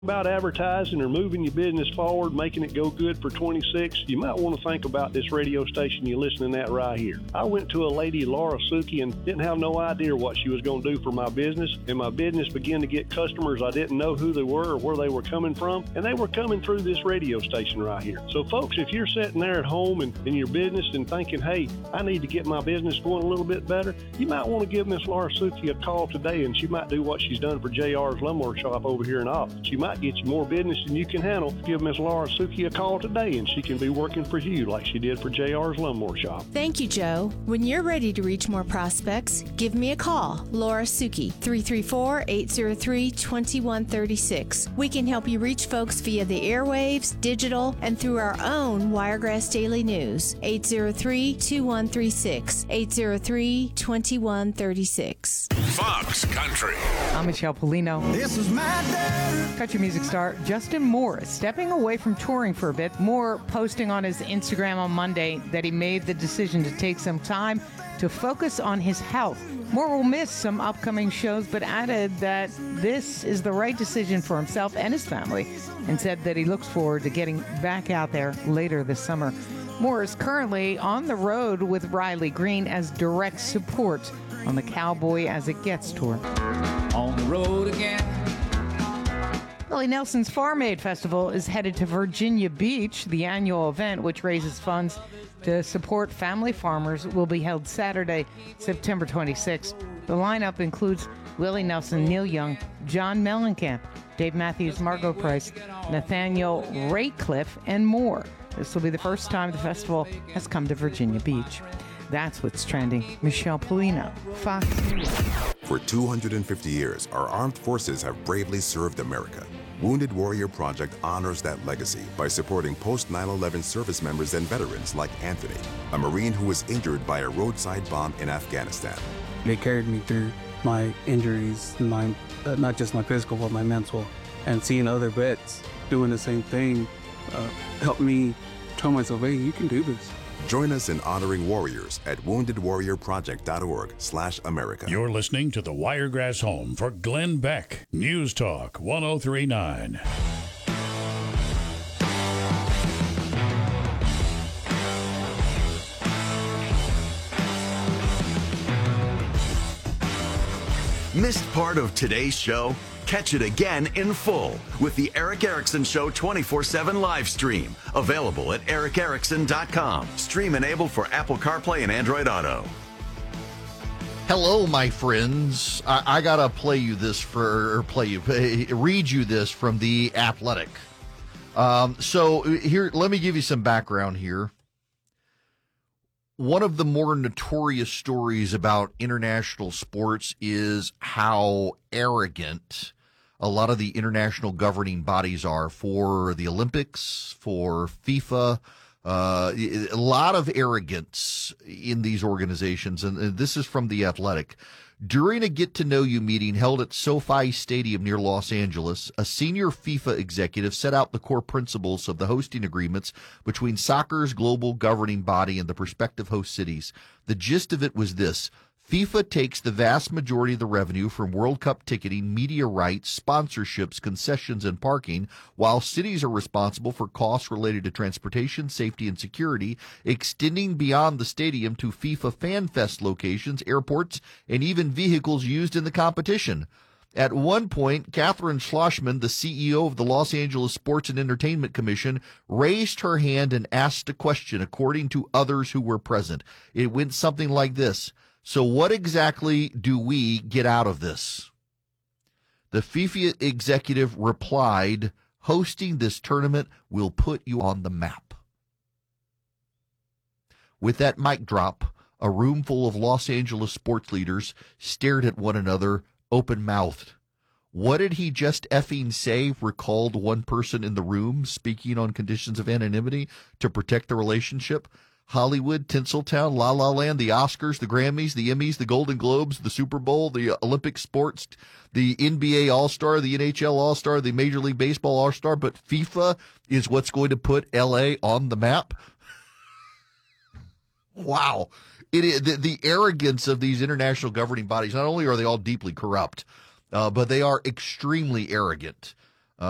About advertising or moving your business forward, making it go good for 26, you might want to think about this radio station you're listening at right here. I went to a lady, Laura Suki, and didn't have no idea what she was going to do for my business, and my business began to get customers I didn't know who they were or where they were coming from, and they were coming through this radio station right here. So folks, if you're sitting there at home and in your business and thinking, hey, I need to get my business going a little bit better, you might want to give Miss Laura Suki a call today, and she might do what she's done for JR's Lawnmower Shop over here in Austin. She might get you more business than you can handle. Give Miss Laura Suki a call today, and she can be working for you like she did for JR's Lawnmower Shop. Thank you, Joe. When you're ready to reach more prospects, give me a call. Laura Suki, 334-803-2136. We can help you reach folks via the airwaves, digital, and through our own Wiregrass Daily News. 803-2136. 803-2136. Fox Country. I'm Michelle Polino. This is my day. Country music star Justin Moore is stepping away from touring for a bit. Moore posting on his Instagram on Monday that he made the decision to take some time to focus on his health. Moore will miss some upcoming shows, but added that this is the right decision for himself and his family, and said that he looks forward to getting back out there later this summer. Moore is currently on the road with Riley Green as direct support on the Cowboy As It Gets tour. On the road again. Willie Nelson's Farm Aid Festival is headed to Virginia Beach. The annual event, which raises funds to support family farmers, will be held Saturday, September 26th. The lineup includes Willie Nelson, Neil Young, John Mellencamp, Dave Matthews, Margot Price, Nathaniel Ratcliffe, and more. This will be the first time the festival has come to Virginia Beach. That's what's trending. Michelle Polino, Fox News. For 250 years, our armed forces have bravely served America. Wounded Warrior Project honors that legacy by supporting post-9/11 service members and veterans like Anthony, a Marine who was injured by a roadside bomb in Afghanistan. They carried me through my injuries, not just my physical, but my mental. And seeing other vets doing the same thing helped me tell myself, hey, you can do this. Join us in honoring warriors at woundedwarriorproject.org/America. You're listening to the Wiregrass Home for Glenn Beck. News Talk 1039. Missed part of today's show? Catch it again in full with the Eric Erickson Show 24/7 live stream. Available at ericerickson.com. Stream enabled for Apple CarPlay and Android Auto. Hello, my friends. I gotta read you this from The Athletic. So here, let me give you some background here. One of the more notorious stories about international sports is how arrogant a lot of the international governing bodies are for the Olympics, for FIFA. A lot of arrogance in these organizations, and this is from The Athletic. During a get-to-know-you meeting held at SoFi Stadium near Los Angeles, a senior FIFA executive set out the core principles of the hosting agreements between soccer's global governing body and the prospective host cities. The gist of it was this: FIFA takes the vast majority of the revenue from World Cup ticketing, media rights, sponsorships, concessions, and parking, while cities are responsible for costs related to transportation, safety, and security, extending beyond the stadium to FIFA Fan Fest locations, airports, and even vehicles used in the competition. At one point, Catherine Schlossman, the CEO of the Los Angeles Sports and Entertainment Commission, raised her hand and asked a question, according to others who were present. It went something like this: so what exactly do we get out of this? The FIFA executive replied, hosting this tournament will put you on the map. With that mic drop, a room full of Los Angeles sports leaders stared at one another, open-mouthed. What did he just effing say? Recalled one person in the room, speaking on conditions of anonymity to protect the relationship. Hollywood, Tinseltown, La La Land, the Oscars, the Grammys, the Emmys, the Golden Globes, the Super Bowl, the Olympic sports, the NBA All-Star, the NHL All-Star, the Major League Baseball All-Star, but FIFA is what's going to put L.A. on the map? Wow. It is the arrogance of these international governing bodies. Not only are they all deeply corrupt, but they are extremely arrogant.